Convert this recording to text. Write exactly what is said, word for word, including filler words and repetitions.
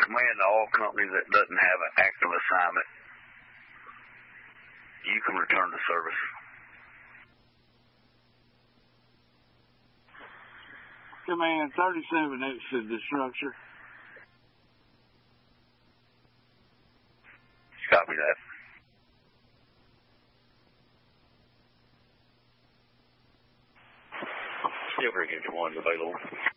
command to all companies that doesn't have an active assignment. You can return to service. Command thirty-seven exited the structure. Copy that. Silver Unit one's available.